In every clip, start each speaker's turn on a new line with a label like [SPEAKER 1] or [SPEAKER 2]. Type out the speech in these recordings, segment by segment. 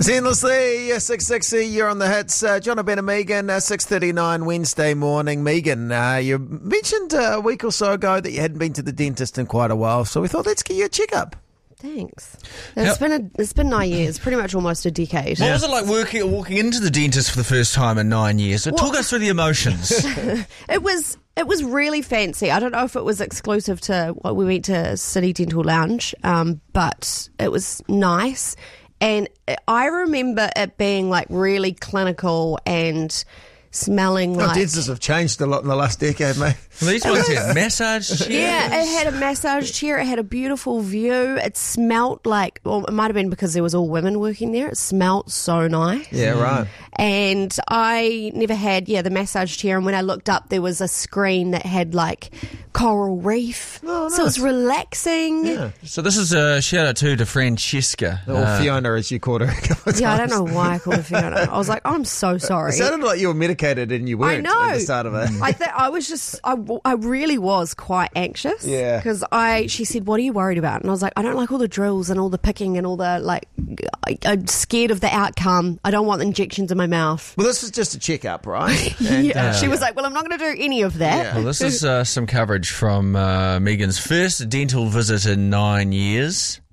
[SPEAKER 1] It's endlessly 660. You're on the hits. John Ben and Megan, 6:39 Wednesday morning. Megan, you mentioned a week or so ago that you hadn't been to the dentist in quite a while, so we thought let's get you a checkup.
[SPEAKER 2] Thanks. It's been 9 years, pretty much almost a decade.
[SPEAKER 3] What was it like walking into the dentist for the first time in 9 years? So talk us through the emotions.
[SPEAKER 2] It was really fancy. I don't know if it was exclusive to what we went to City Dental Lounge, but it was nice. And I remember it being like really clinical and smelling like...
[SPEAKER 1] Dentists have changed a lot in the last decade, mate.
[SPEAKER 3] These ones had massage chairs.
[SPEAKER 2] Yeah, it had a massage chair. It had a beautiful view. It smelt like... Well, it might have been because there was all women working there. It smelt so nice.
[SPEAKER 1] Yeah, right.
[SPEAKER 2] And I never had, the massage chair. And when I looked up, there was a screen that had like coral reef.
[SPEAKER 1] Oh, nice.
[SPEAKER 2] So it was relaxing.
[SPEAKER 1] Yeah.
[SPEAKER 3] So this is a shout out to Francesca.
[SPEAKER 1] Or Fiona, as you called her a couple of times.
[SPEAKER 2] Yeah, I don't know why I called her Fiona. I was like, I'm so sorry.
[SPEAKER 1] It sounded like you were medicated and you weren't at the start of it.
[SPEAKER 2] I really was quite anxious.
[SPEAKER 1] Yeah.
[SPEAKER 2] Because she said, what are you worried about? And I was like, I don't like all the drills and all the picking and all the, I'm scared of the outcome. I don't want the injections in my mouth.
[SPEAKER 1] Well, this was just a checkup, right? And,
[SPEAKER 2] She was like, well, I'm not going to do any of that.
[SPEAKER 1] Yeah.
[SPEAKER 3] Well, this is some coverage from Megan's first dental visit in 9 years.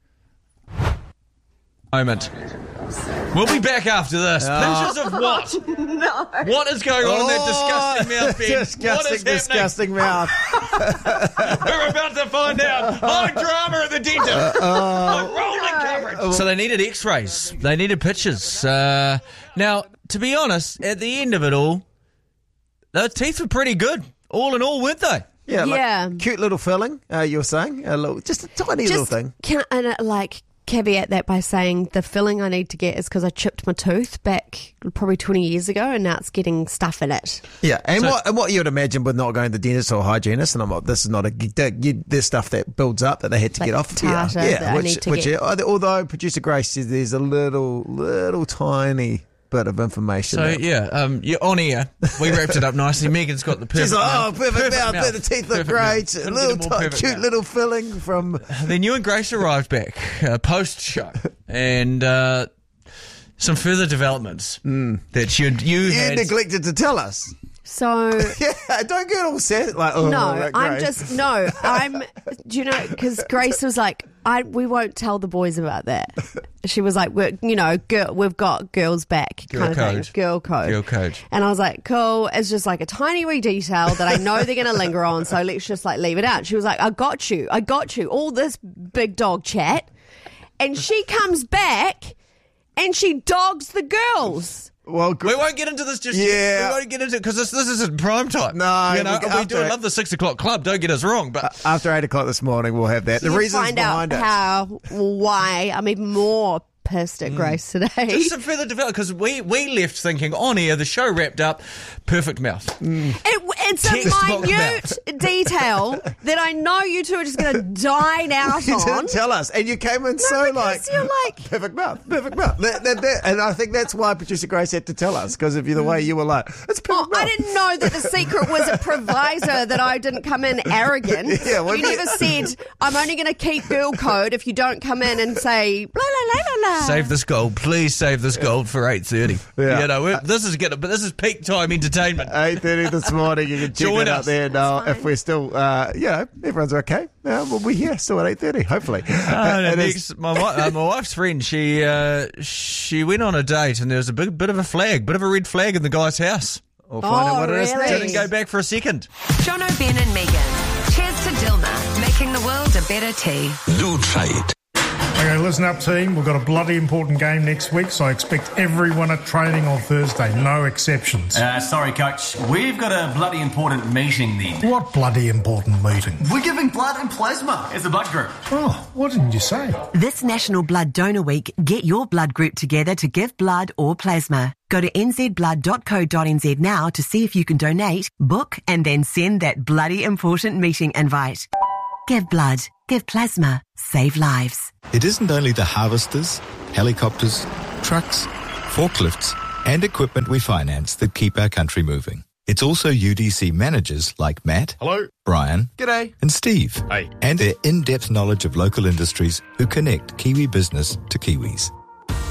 [SPEAKER 3] Moment. We'll be back after this. Pictures of what?
[SPEAKER 2] No.
[SPEAKER 3] What is going on in that disgusting mouth, Ben?
[SPEAKER 1] disgusting mouth.
[SPEAKER 3] We're about to find out. High drama at the dentist. Rolling coverage. So they needed x-rays. They needed pictures. Now, to be honest, at the end of it all, those teeth were pretty good. All in all, weren't they?
[SPEAKER 2] Yeah.
[SPEAKER 1] Cute little filling, you were saying? Just a tiny little thing.
[SPEAKER 2] Caveat that by saying the filling I need to get is because I chipped my tooth back probably 20 years ago and now it's getting stuff in it.
[SPEAKER 1] Yeah, and what you would imagine with not going to the dentist or hygienist, and this is not there's stuff that builds up that they had to get off. Although producer Grace says there's a little tiny bit of information.
[SPEAKER 3] So you're on air. We wrapped it up nicely. Megan's got the perfect.
[SPEAKER 1] She's like,
[SPEAKER 3] mouth.
[SPEAKER 1] Perfect mouth. The teeth look great. A little cute little filling from.
[SPEAKER 3] Then you and Grace arrived back post show, and some further developments that you had
[SPEAKER 1] neglected to tell us.
[SPEAKER 2] So
[SPEAKER 1] don't get all set like
[SPEAKER 2] because Grace was like, we won't tell the boys about that. She was like, we've got girls back kind of thing. Girl code. And I was like, cool. It's just like a tiny wee detail that I know they're going to linger on, so let's just leave it out. She was like, I got you. All this big dog chat, and she comes back and she dogs the girls.
[SPEAKER 1] Well,
[SPEAKER 3] we won't get into this just yet. We won't get into it because this isn't prime time.
[SPEAKER 1] No,
[SPEAKER 3] we do love the 6 o'clock club. Don't get us wrong, but
[SPEAKER 1] after 8 o'clock this morning, we'll have that. The reasons behind it.
[SPEAKER 2] Why I'm even more pissed at Grace today.
[SPEAKER 3] Just some further development because we left thinking on air the show wrapped up. Perfect mouth.
[SPEAKER 2] It's a minute detail that I know you two are just going to dine out
[SPEAKER 1] You
[SPEAKER 2] on.
[SPEAKER 1] didn't tell us, and you came in
[SPEAKER 2] you're like
[SPEAKER 1] perfect mouth. That, and I think that's why producer Grace had to tell us because of the way you were like, it's perfect mouth.
[SPEAKER 2] I didn't know that the secret was a proviso that I didn't come in arrogant. You never said I'm only going to keep girl code if you don't come in and say blah blah blah blah.
[SPEAKER 3] Save this gold, please. Save this gold for 8:30.
[SPEAKER 1] Yeah.
[SPEAKER 3] This is peak time entertainment.
[SPEAKER 1] 8:30 this morning. You can check
[SPEAKER 3] Join
[SPEAKER 1] it
[SPEAKER 3] us.
[SPEAKER 1] out there now. If we're still, everyone's okay. We'll be here still at 8:30, hopefully.
[SPEAKER 3] My wife's friend, she went on a date and there was a bit of a red flag in the guy's house. We'll find out what it is. Didn't go back for a second.
[SPEAKER 4] John Ben and Megan. Cheers to Dilma, making the world a better tea.
[SPEAKER 5] Do try it.
[SPEAKER 6] Okay, listen up, team. We've got a bloody important game next week, so I expect everyone at training on Thursday. No exceptions.
[SPEAKER 7] Sorry, Coach. We've got a bloody important meeting then.
[SPEAKER 6] What bloody important meeting?
[SPEAKER 7] We're giving blood and plasma as a blood group.
[SPEAKER 6] Oh, what didn't you say?
[SPEAKER 8] This National Blood Donor Week, get your blood group together to give blood or plasma. Go to nzblood.co.nz now to see if you can donate, book, and then send that bloody important meeting invite. Give blood, give plasma, save lives.
[SPEAKER 5] It isn't only the harvesters, helicopters, trucks, forklifts, and equipment we finance that keep our country moving. It's also UDC managers like Matt,
[SPEAKER 9] hello,
[SPEAKER 5] Brian,
[SPEAKER 9] g'day,
[SPEAKER 5] and Steve,
[SPEAKER 9] hey,
[SPEAKER 5] and their in-depth knowledge of local industries who connect Kiwi business to Kiwis.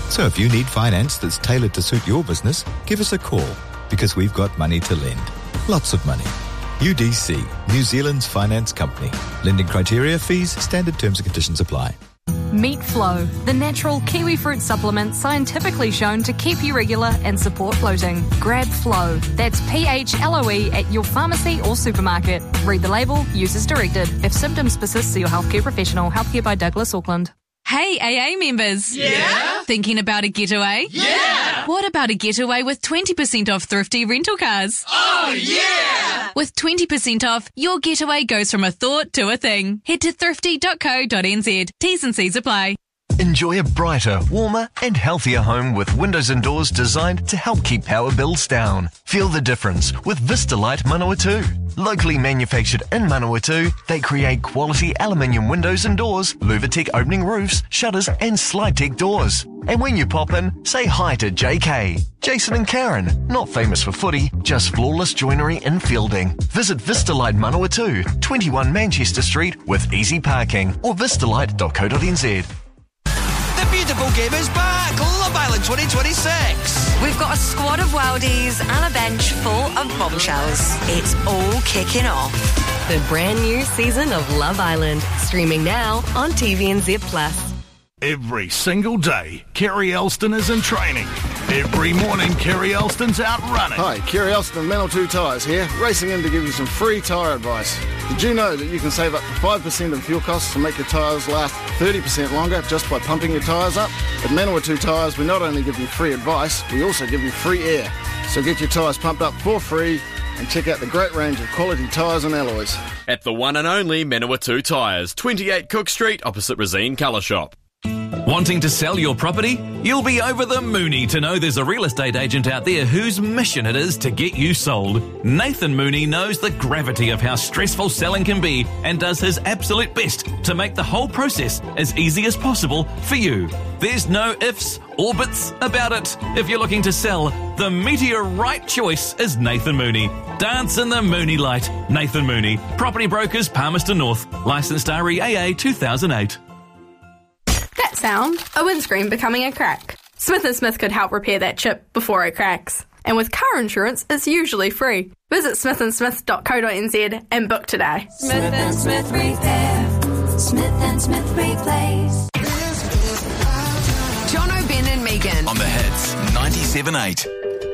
[SPEAKER 5] So if you need finance that's tailored to suit your business, give us a call, because we've got money to lend. Lots of money. UDC, New Zealand's finance company. Lending criteria, fees, standard terms and conditions apply.
[SPEAKER 9] Meet Flow, the natural kiwi fruit supplement scientifically shown to keep you regular and support floating. Grab Flow, that's PHLOE at your pharmacy or supermarket. Read the label, use as directed. If symptoms persist, see your healthcare professional. Healthcare by Douglas Auckland.
[SPEAKER 10] Hey, AA members.
[SPEAKER 11] Yeah?
[SPEAKER 10] Thinking about a getaway?
[SPEAKER 11] Yeah!
[SPEAKER 10] What about a getaway with 20% off thrifty rental cars?
[SPEAKER 11] Oh, yeah!
[SPEAKER 10] With 20% off, your getaway goes from a thought to a thing. Head to thrifty.co.nz. T's and C's apply.
[SPEAKER 12] Enjoy a brighter, warmer and healthier home with windows and doors designed to help keep power bills down. Feel the difference with Vistalite Manawatu. Locally manufactured in Manawatu, they create quality aluminium windows and doors, Luvatec opening roofs, shutters and SlideTech doors. And when you pop in, say hi to JK, Jason and Karen. Not famous for footy, just flawless joinery and fielding. Visit Vistalite Manawatu, 21 Manchester Street with easy parking, or vistalite.co.nz.
[SPEAKER 13] The beautiful game is back! Love Island 2026!
[SPEAKER 4] We've got a squad of worldies and a bench full of bombshells. It's all kicking off.
[SPEAKER 14] The brand new season of Love Island, streaming now on TVNZ Plus.
[SPEAKER 15] Every single day, Kerry Elston is in training. Every morning, Kerry Elston's out running.
[SPEAKER 16] Hi, Kerry Elston of Manawatu Tyres here, racing in to give you some free tyre advice. Did you know that you can save up to 5% of fuel costs to make your tyres last 30% longer just by pumping your tyres up? At Manawatu Tyres, we not only give you free advice, we also give you free air. So get your tyres pumped up for free and check out the great range of quality tyres and alloys.
[SPEAKER 17] At the one and only Manawatu Tyres, 28 Cook Street, opposite Rosine Colour Shop.
[SPEAKER 18] Wanting to sell your property? You'll be over the moony to know there's a real estate agent out there whose mission it is to get you sold. Nathan Mooney knows the gravity of how stressful selling can be and does his absolute best to make the whole process as easy as possible for you. There's no ifs or buts about it. If you're looking to sell, the meteor right choice is Nathan Mooney. Dance in the Mooney light. Nathan Mooney. Property Brokers, Palmerston North. Licensed REAA 2008.
[SPEAKER 19] That sound, a windscreen becoming a crack. Smith & Smith could help repair that chip before it cracks. And with car insurance, it's usually free. Visit smithandsmith.co.nz and book today.
[SPEAKER 11] Smith & Smith Repair. Smith & Smith Replace.
[SPEAKER 4] Jono, Ben and Megan.
[SPEAKER 13] On the hits, 97.8.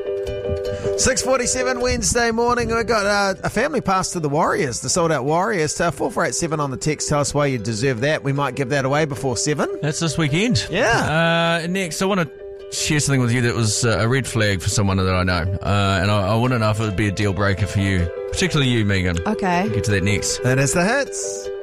[SPEAKER 1] 6:47 Wednesday morning. We've got a family pass to the Warriors, the sold-out Warriors. 4487 on the text. Tell us why you deserve that. We might give that away before 7.
[SPEAKER 3] That's this weekend.
[SPEAKER 1] Yeah.
[SPEAKER 3] Next, I want to share something with you that was a red flag for someone that I know. And I want to know if it would be a deal breaker for you, particularly you, Megan.
[SPEAKER 2] Okay.
[SPEAKER 3] We'll get to that next.
[SPEAKER 1] That is the hits.